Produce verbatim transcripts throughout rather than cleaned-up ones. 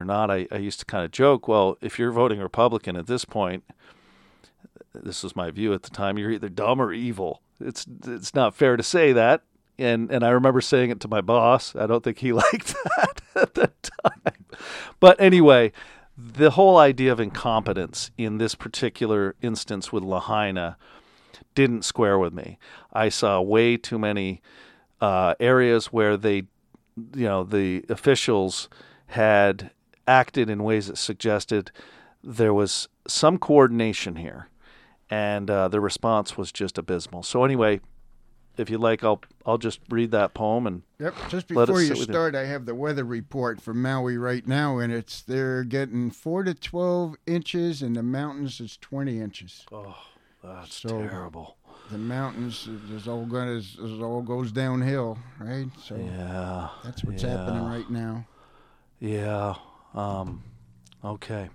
not, I, I used to kind of joke, well, if you're voting Republican at this point, this was my view at the time, you're either dumb or evil. It's it's not fair to say that. And and I remember saying it to my boss. I don't think he liked that at the time. But anyway, the whole idea of incompetence in this particular instance with Lahaina didn't square with me. I saw way too many uh, areas where they, you know, the officials had acted in ways that suggested there was some coordination here. And uh, the response was just abysmal. So anyway, if you like, I'll I'll just read that poem and yep. Just let it before you sit with start, I have the weather report for Maui right now, and it's they're getting four to twelve inches, and the mountains is twenty inches. Oh, that's so terrible. The mountains is all going is all goes downhill, right? So yeah, that's what's yeah. happening right now. Yeah. Um, okay.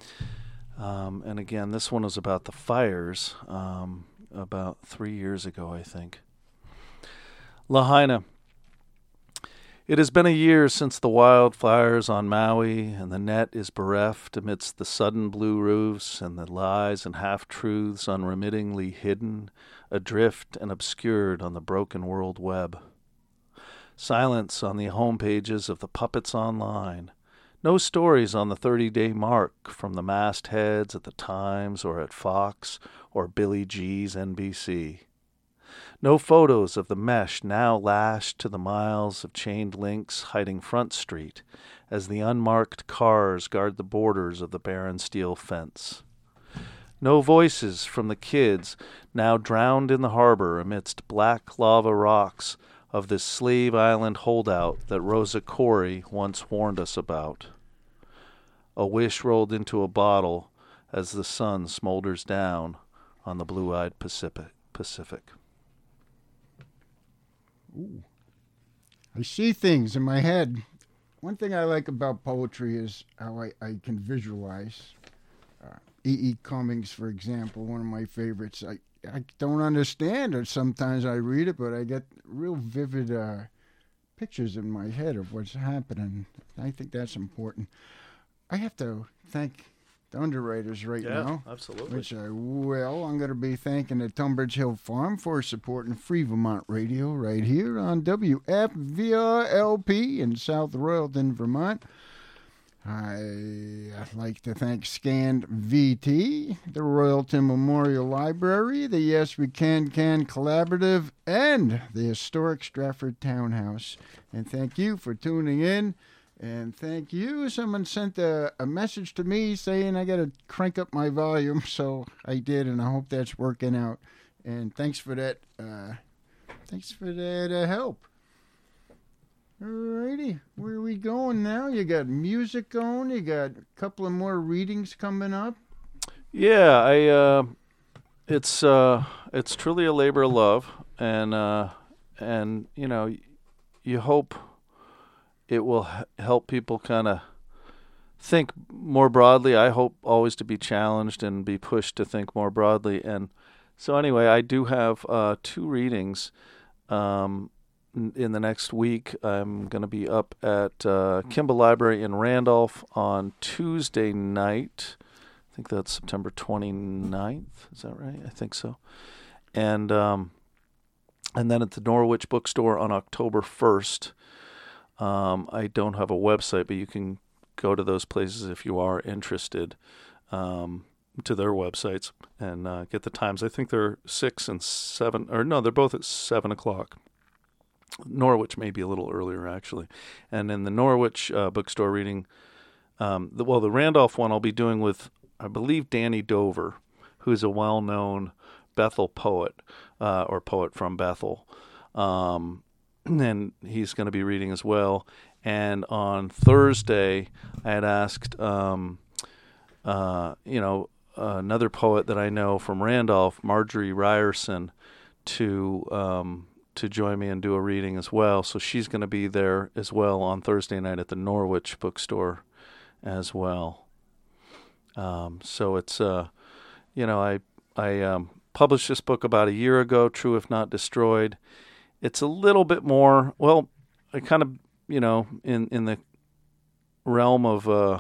Um, and again, this one was about the fires um, about three years ago, I think. Lahaina. It has been a year since the wildfires on Maui, and the net is bereft amidst the sudden blue roofs and the lies and half-truths unremittingly hidden, adrift and obscured on the broken world web. Silence on the home pages of the puppets online. No stories on the thirty-day mark from the mastheads at the Times or at Fox or Billy G's N B C. No photos of the mesh now lashed to the miles of chained links hiding Front Street as the unmarked cars guard the borders of the barren steel fence. No voices from the kids now drowned in the harbor amidst black lava rocks of this slave island holdout that Rosa Corey once warned us about. A wish rolled into a bottle as the sun smolders down on the blue-eyed Pacific. Pacific. Ooh. I see things in my head. One thing I like about poetry is how I, I can visualize. Uh, E. E. Cummings, for example, one of my favorites. I, I don't understand it. Sometimes I read it, but I get real vivid uh, pictures in my head of what's happening. I think that's important. I have to thank the underwriters right yeah, now. Absolutely. Which I will. I'm going to be thanking the Tunbridge Hill Farm for supporting Free Vermont Radio right here on W F V R L P in South Royalton, Vermont. I, I'd like to thank Scanned V T, the Royalton Memorial Library, the Yes We Can Can Collaborative, and the historic Stratford Townhouse. And thank you for tuning in. And thank you. Someone sent a, a message to me saying I got to crank up my volume, so I did, and I hope that's working out. And thanks for that. Uh, thanks for that uh, help. Alrighty, where are we going now? You got music going. You got a couple of more readings coming up. Yeah, I. Uh, it's uh, it's truly a labor of love, and uh, and you know, you hope it will h- help people kind of think more broadly. I hope always to be challenged and be pushed to think more broadly. And so anyway, I do have uh, two readings. Um, in the next week, I'm going to be up at uh, Kimball Library in Randolph on Tuesday night. I think that's September twenty-ninth. Is that right? I think so. And um, and then at the Norwich Bookstore on October first. Um, I don't have a website, but you can go to those places if you are interested, um, to their websites and uh, get the times. I think they're six and seven, or no, they're both at seven o'clock. Norwich may be a little earlier, actually. And in the Norwich uh, bookstore reading, um, the, well, the Randolph one I'll be doing with, I believe, Danny Dover, who's a well-known Bethel poet, uh, or poet from Bethel. Um, and he's going to be reading as well. And on Thursday, I had asked, um, uh, you know, uh, another poet that I know from Randolph, Marjorie Ryerson, to um, to join me and do a reading as well. So she's going to be there as well on Thursday night at the Norwich bookstore as well. Um, so it's, uh, you know, I I um, published this book about a year ago, True If Not Destroyed. It's a little bit more, well, I kind of, you know, in, in the realm of uh,